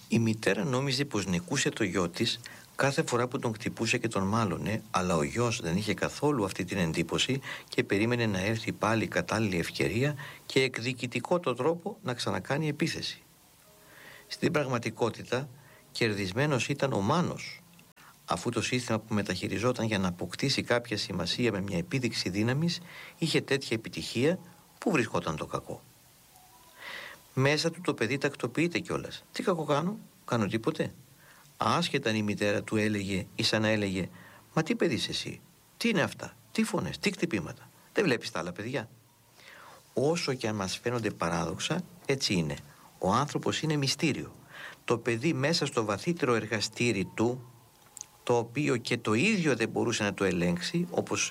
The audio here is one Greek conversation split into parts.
Η μητέρα νόμιζε πως νικούσε το γιο της κάθε φορά που τον χτυπούσε και τον μάλωνε, αλλά ο γιος δεν είχε καθόλου αυτή την εντύπωση και περίμενε να έρθει πάλι κατάλληλη ευκαιρία και εκδικητικό το τρόπο να ξανακάνει επίθεση. Στην πραγματικότητα, κερδισμένος ήταν ο Μάνος, αφού το σύστημα που μεταχειριζόταν για να αποκτήσει κάποια σημασία με μια επίδειξη δύναμης είχε τέτοια επιτυχία που βρισκόταν το κακό. Μέσα του το παιδί τακτοποιείται κιόλας. Τι κακό κάνω, κάνω τίποτε. Άσχετα αν η μητέρα του έλεγε ή σαν να έλεγε «Μα τι παιδί είσαι εσύ, τι είναι αυτά, τι φωνές, τι χτυπήματα, δεν βλέπεις τα άλλα παιδιά». Όσο και αν μας φαίνονται παράδοξα, έτσι είναι. Ο άνθρωπος είναι μυστήριο. Το παιδί μέσα στο βαθύτερο εργαστήρι του, το οποίο και το ίδιο δεν μπορούσε να το ελέγξει, όπως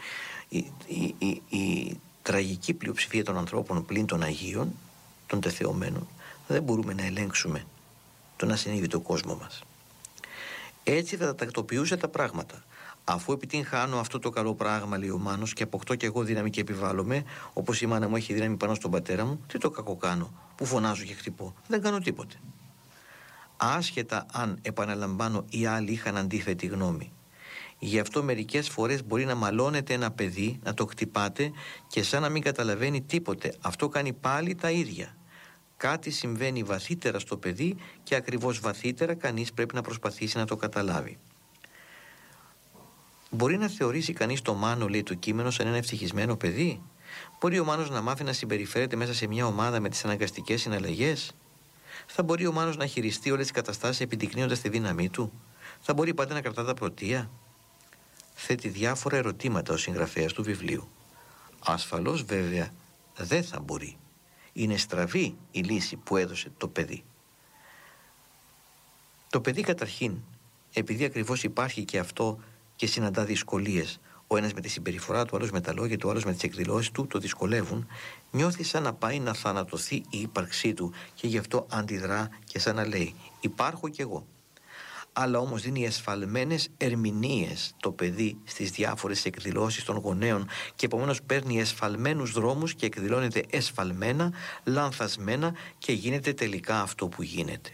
η τραγική πλειοψηφία των ανθρώπων πλην των Αγίων, των τεθεωμένων, δεν μπορούμε να ελέγξουμε τον ασυνείδητο κόσμο μας. Έτσι θα τα τακτοποιούσε τα πράγματα. Αφού επιτυγχάνω αυτό το καλό πράγμα, λέει ο Μάνος, και αποκτώ κι εγώ δύναμη και επιβάλλομαι, όπως η μάνα μου έχει δύναμη πάνω στον πατέρα μου, τι το κακό κάνω, που φωνάζω και χτυπώ, δεν κάνω τίποτε. Άσχετα αν, επαναλαμβάνω, οι άλλοι είχαν αντίθετη γνώμη. Γι' αυτό μερικές φορές μπορεί να μαλώνετε ένα παιδί, να το χτυπάτε και σαν να μην καταλαβαίνει τίποτε. Αυτό κάνει πάλι τα ίδια. Κάτι συμβαίνει βαθύτερα στο παιδί και ακριβώς βαθύτερα κανείς πρέπει να προσπαθήσει να το καταλάβει. Μπορεί να θεωρήσει κανείς το Μάνο, λέει το κείμενο, σαν ένα ευτυχισμένο παιδί? Μπορεί ο Μάνος να μάθει να συμπεριφέρεται μέσα σε μια ομάδα με τις αναγκαστικές συναλλαγές? Θα μπορεί ο Μάνος να χειριστεί όλες τις καταστάσεις επιδεικνύοντας τη δύναμή του? Θα μπορεί πάντα να κρατά τα πρωτεία? Θέτει διάφορα ερωτήματα ο συγγραφέας του βιβλίου. Ασφαλώς βέβαια δεν θα μπορεί. Είναι στραβή η λύση που έδωσε το παιδί. Το παιδί καταρχήν, επειδή ακριβώς υπάρχει και αυτό και συναντά δυσκολίες, ο ένας με τη συμπεριφορά του, ο άλλος με τα λόγια του, ο άλλος με τις εκδηλώσεις του, το δυσκολεύουν, νιώθει σαν να πάει να θανατωθεί η ύπαρξή του και γι' αυτό αντιδρά και σαν να λέει «Υπάρχω κι εγώ». Αλλά όμως δίνει εσφαλμένες ερμηνείες το παιδί στις διάφορες εκδηλώσεις των γονέων και επομένως παίρνει εσφαλμένους δρόμους και εκδηλώνεται εσφαλμένα, λανθασμένα και γίνεται τελικά αυτό που γίνεται.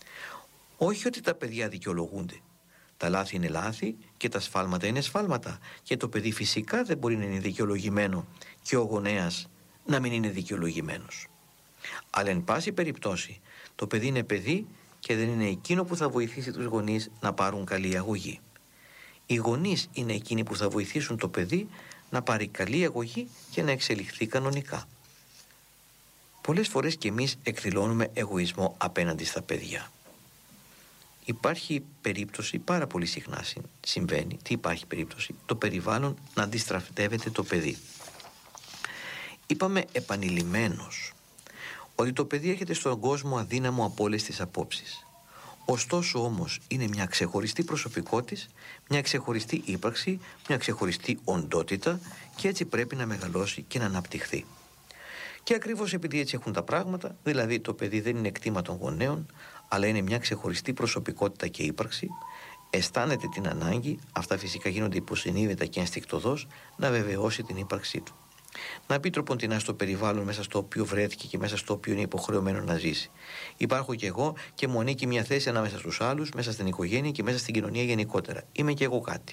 Όχι ότι τα παιδιά δικαιολογούνται. Τα λάθη είναι λάθη και τα σφάλματα είναι σφάλματα και το παιδί φυσικά δεν μπορεί να είναι δικαιολογημένο και ο γονέας να μην είναι δικαιολογημένος. Αλλά εν πάση περιπτώσει το παιδί είναι παιδί και δεν είναι εκείνο που θα βοηθήσει τους γονείς να πάρουν καλή αγωγή. Οι γονείς είναι εκείνοι που θα βοηθήσουν το παιδί να πάρει καλή αγωγή και να εξελιχθεί κανονικά. Πολλές φορές και εμείς εκδηλώνουμε εγωισμό απέναντι στα παιδιά. Υπάρχει περίπτωση, πάρα πολύ συχνά συμβαίνει, τι υπάρχει περίπτωση, το περιβάλλον να αντιστρατεύεται το παιδί. Είπαμε επανειλημμένως ότι το παιδί έρχεται στον κόσμο αδύναμο από όλες τις απόψεις. Ωστόσο όμως είναι μια ξεχωριστή προσωπικότητα, μια ξεχωριστή ύπαρξη, μια ξεχωριστή οντότητα και έτσι πρέπει να μεγαλώσει και να αναπτυχθεί. Και ακριβώς επειδή έτσι έχουν τα πράγματα, δηλαδή το παιδί δεν είναι κτήμα των γονέων, αλλά είναι μια ξεχωριστή προσωπικότητα και ύπαρξη, αισθάνεται την ανάγκη, αυτά φυσικά γίνονται υποσυνείδητα και ενστικτωδώς, να βεβαιώσει την ύπαρξή του. Να πει τροποντινά στο περιβάλλον μέσα στο οποίο βρέθηκε και μέσα στο οποίο είναι υποχρεωμένο να ζήσει. Υπάρχω κι εγώ και μου ανήκει μια θέση ανάμεσα στους άλλους, μέσα στην οικογένεια και μέσα στην κοινωνία γενικότερα. Είμαι κι εγώ κάτι.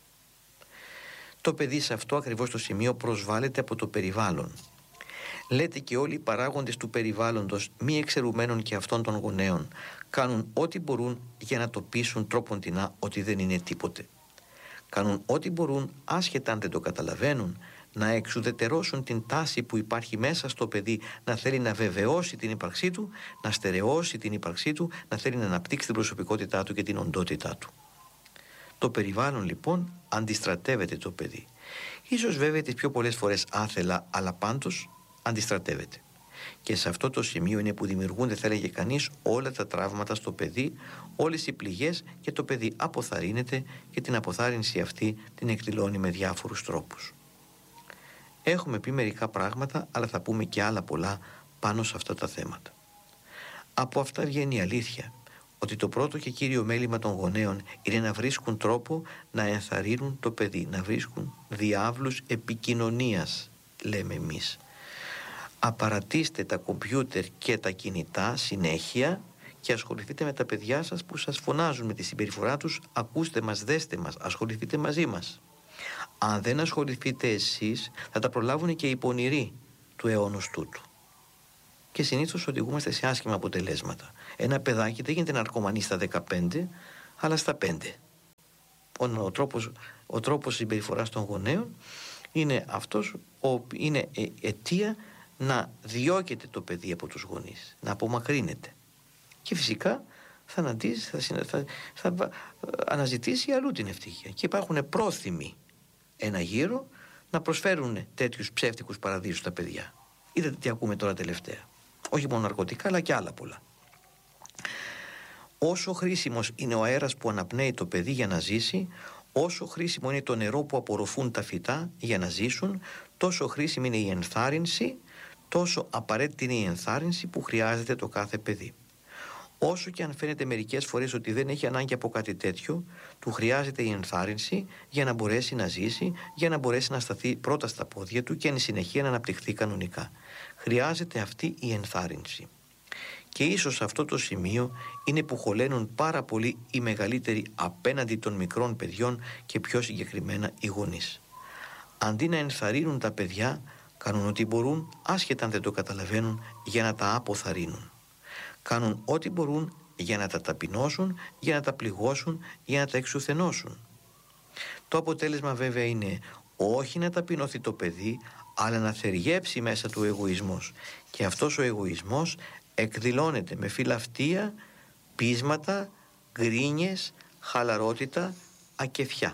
Το παιδί σε αυτό ακριβώς το σημείο προσβάλλεται από το περιβάλλον. Λέτε και όλοι οι παράγοντες του περιβάλλοντος, μη εξαιρουμένων και αυτών των γονέων, κάνουν ό,τι μπορούν για να το πείσουν τρόποντινά ότι δεν είναι τίποτε. Κάνουν ό,τι μπορούν, άσχετα αν δεν το καταλαβαίνουν, να εξουδετερώσουν την τάση που υπάρχει μέσα στο παιδί να θέλει να βεβαιώσει την ύπαρξή του, να στερεώσει την ύπαρξή του, να θέλει να αναπτύξει την προσωπικότητά του και την οντότητά του. Το περιβάλλον λοιπόν αντιστρατεύεται το παιδί. Ίσως βέβαια τις πιο πολλές φορές άθελα, αλλά πάντως αντιστρατεύεται. Και σε αυτό το σημείο είναι που δημιουργούνται, θα έλεγε κανείς, όλα τα τραύματα στο παιδί, όλες οι πληγές και το παιδί αποθαρρύνεται και την αποθάρρυνση αυτή την εκδηλώνει με διάφορους τρόπους. Έχουμε πει μερικά πράγματα, αλλά θα πούμε και άλλα πολλά πάνω σε αυτά τα θέματα. Από αυτά βγαίνει η αλήθεια ότι το πρώτο και κύριο μέλημα των γονέων είναι να βρίσκουν τρόπο να ενθαρρύνουν το παιδί, να βρίσκουν διάβλους επικοινωνίας, λέμε εμείς. Απαρατήστε τα κομπιούτερ και τα κινητά συνέχεια και ασχοληθείτε με τα παιδιά σας που σας φωνάζουν με τη συμπεριφορά τους. Ακούστε μας, δέστε μας, ασχοληθείτε μαζί μας. Αν δεν ασχοληθείτε εσείς, θα τα προλάβουν και οι πονηροί του αιώνος τούτου. Και συνήθως οδηγούμαστε σε άσχημα αποτελέσματα. Ένα παιδάκι δεν γίνεται ναρκωμανή στα 15, αλλά στα 5. Ο τρόπος συμπεριφοράς των γονέων είναι αυτός, είναι αιτία να διώκεται το παιδί από τους γονείς, να απομακρύνεται. Και φυσικά θα αναζητήσει αλλού την ευτυχία. Και υπάρχουν πρόθυμοι ένα γύρο να προσφέρουν τέτοιους ψεύτικους παραδείσους στα παιδιά. Είδατε τι ακούμε τώρα τελευταία. Όχι μόνο ναρκωτικά, αλλά και άλλα πολλά. Όσο χρήσιμος είναι ο αέρας που αναπνέει το παιδί για να ζήσει, όσο χρήσιμο είναι το νερό που απορροφούν τα φυτά για να ζήσουν, τόσο χρήσιμη είναι η ενθάρρυνση, τόσο απαραίτητη είναι η ενθάρρυνση που χρειάζεται το κάθε παιδί. Όσο και αν φαίνεται μερικές φορές ότι δεν έχει ανάγκη από κάτι τέτοιο, του χρειάζεται η ενθάρρυνση για να μπορέσει να ζήσει, για να μπορέσει να σταθεί πρώτα στα πόδια του και εν συνεχεία να αναπτυχθεί κανονικά. Χρειάζεται αυτή η ενθάρρυνση. Και ίσως αυτό το σημείο είναι που χωλένουν πάρα πολύ οι μεγαλύτεροι απέναντι των μικρών παιδιών και πιο συγκεκριμένα οι γονείς. Αντί να ενθαρρύνουν τα παιδιά, κάνουν ό,τι μπορούν, άσχετα αν δεν το καταλαβαίνουν, για να τα αποθαρρύνουν. Κάνουν ό,τι μπορούν για να τα ταπεινώσουν, για να τα πληγώσουν, για να τα εξουθενώσουν. Το αποτέλεσμα βέβαια είναι όχι να ταπεινωθεί το παιδί, αλλά να θεριέψει μέσα του εγωισμός. Και αυτός ο εγωισμός εκδηλώνεται με φιλαυτία, πείσματα, γκρίνιες, χαλαρότητα, ακεφιά.